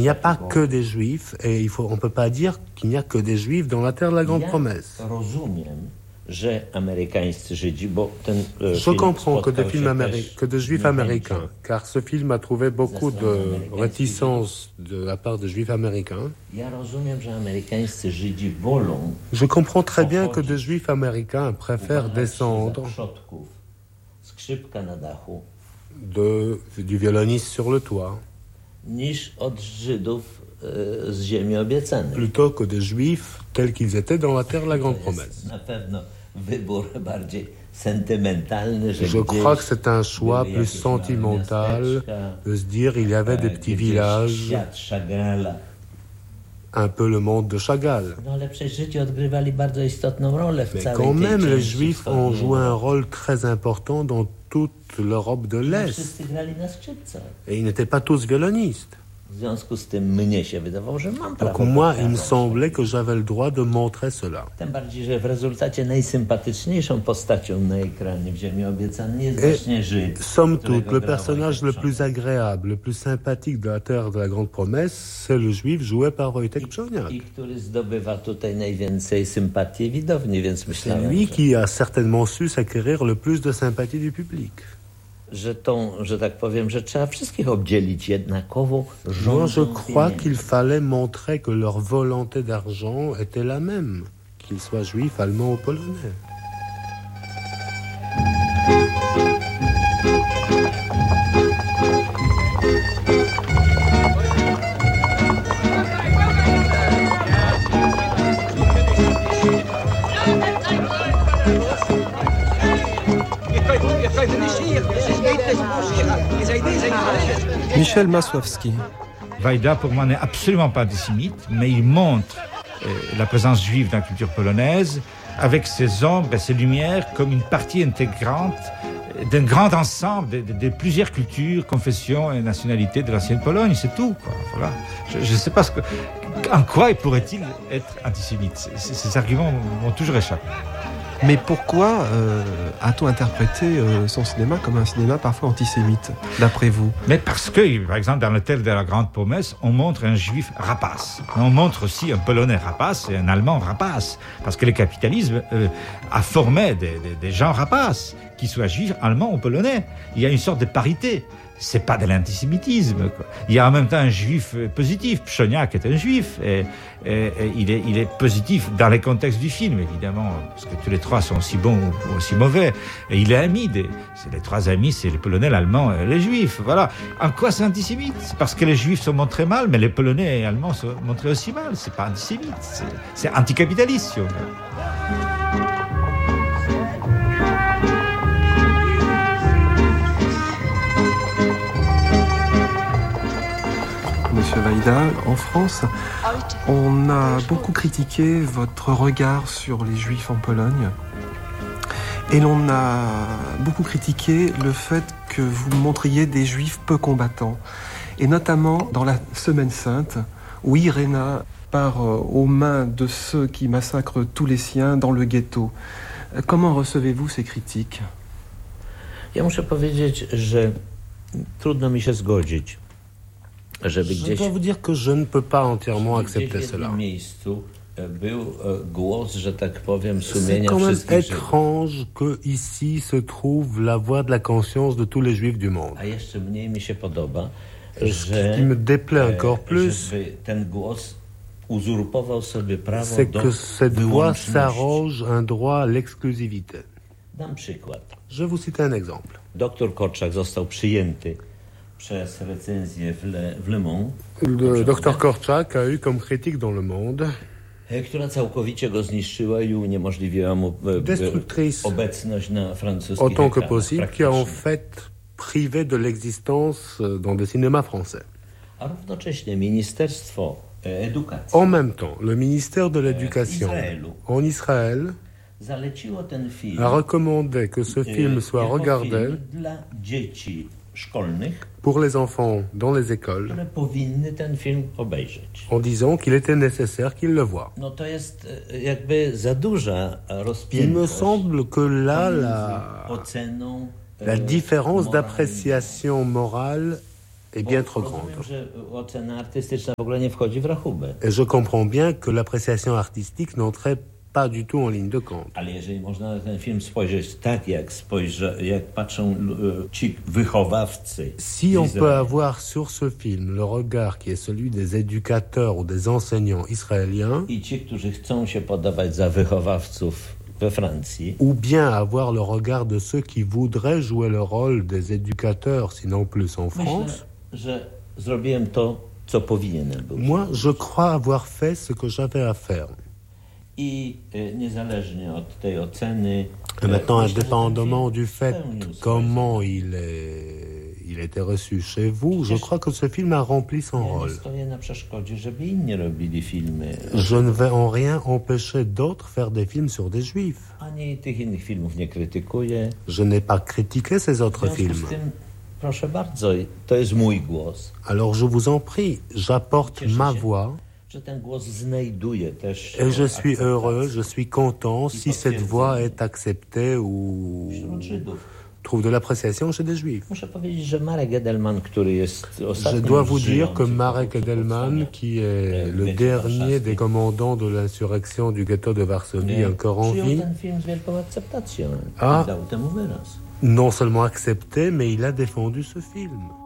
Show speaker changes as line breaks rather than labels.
n'y a pas que des Juifs, et on ne peut pas dire qu'il n'y a que des Juifs dans la terre de la Grande Promesse. Je comprends que des Juifs américains, car ce film a trouvé beaucoup de réticence de la part des Juifs américains. Je comprends très bien que des Juifs américains préfèrent descendre du violoniste sur le toit plutôt que des Juifs tels qu'ils étaient dans la terre de la Grande Promesse. Je crois que c'est un choix plus sentimental de se dire il y avait des petits villages, un peu le monde de Chagall. Mais quand même, les Juifs ont joué un rôle très important dans toute l'Europe de l'Est. Et ils n'étaient pas tous violonistes. Donc moi, il me semblait que j'avais le droit de montrer cela. Et somme toute, le personnage le plus agréable, le plus sympathique de la terre de la Grande Promesse, c'est le Juif joué par Wojtek Pszeniak. C'est lui qui a certainement su s'acquérir le plus de sympathie du public. Moi, je crois qu'il fallait montrer que leur volonté d'argent était la même, qu'ils soient juifs, allemands ou polonais.
Michel Masłowski.
Wajda, pour moi, n'est absolument pas antisémite, mais il montre la présence juive dans la culture polonaise avec ses ombres et ses lumières comme une partie intégrante d'un grand ensemble de plusieurs cultures, confessions et nationalités de l'ancienne Pologne, c'est tout, quoi. Voilà. Je ne sais pas en quoi pourrait-il être antisémite. Ces arguments m'ont toujours échappé.
Mais pourquoi a-t-on interprété son cinéma comme un cinéma parfois antisémite, d'après vous ?
Mais parce que, par exemple, dans l'hôtel de la Grande Promesse, on montre un juif rapace. On montre aussi un polonais rapace et un allemand rapace. Parce que le capitalisme a formé des gens rapaces, qu'ils soient juifs, allemands ou polonais. Il y a une sorte de parité. C'est pas de l'antisémitisme, quoi. Il y a en même temps un juif positif. Pszeniak est un juif et il est positif dans les contextes du film, évidemment, parce que tous les trois sont aussi bons ou aussi mauvais. Et il est ami c'est les trois amis, c'est les Polonais, l'Allemand et les Juifs. Voilà. En quoi c'est antisémite ? C'est parce que les Juifs sont montrés mal, mais les Polonais et les Allemands sont montrés aussi mal. C'est pas antisémite, c'est anticapitaliste, si on veut.
Monsieur Wajda, en France, on a beaucoup critiqué votre regard sur les Juifs en Pologne. Et l'on a beaucoup critiqué le fait que vous montriez des Juifs peu combattants. Et notamment dans la Semaine Sainte, où Irena part aux mains de ceux qui massacrent tous les siens dans le ghetto. Comment recevez-vous ces critiques ?
Ja muszę powiedzieć, że trudno mi się zgodzić.
Je dois vous dire que je ne peux pas entièrement accepter cela. C'est quand même étrange que ici se trouve la voix de la conscience de tous les Juifs du monde. Ce qui me déplaît encore plus, c'est que cette voix s'arroge un droit à l'exclusivité. Je vous cite un exemple.
Dr Korczak został przyjęty przez recenzję w Le Monde.
Le Dr Korczak a eu comme critique dans Le Monde
która całkowicie go zniszczyła i uniemożliwiła mu obecność na francuskich
autant que possible, qui a en fait privé de l'existence dans des cinémas français.
A równocześnie Ministerstwo Edukacji
en même temps, le ministère de l'Éducation en Israël a recommandé que ce film soit regardé pour les enfants dans les écoles, en disant qu'il était nécessaire qu'ils le voient. Il me semble que là, la différence d'appréciation morale est bien trop grande. Et je comprends bien que l'appréciation artistique n'entrait pas du tout en ligne de compte. Si on peut avoir sur ce film le regard qui est celui des éducateurs ou des enseignants israéliens, ou bien avoir le regard de ceux qui voudraient jouer le rôle des éducateurs, sinon plus en France, moi, je crois avoir fait ce que j'avais à faire. Et maintenant, indépendamment du fait comment il était reçu chez vous, je crois que ce film a rempli son rôle. Je ne vais en rien empêcher d'autres de faire des films sur des juifs. Je n'ai pas critiqué ces autres films. Alors je vous en prie, j'apporte ma voix. Et je suis heureux, je suis content si cette voix est acceptée ou trouve de l'appréciation chez des juifs. Je dois vous dire que Marek Edelman, qui est le dernier des commandants de l'insurrection du ghetto de Varsovie encore en vie, a non seulement accepté, mais il a défendu ce film.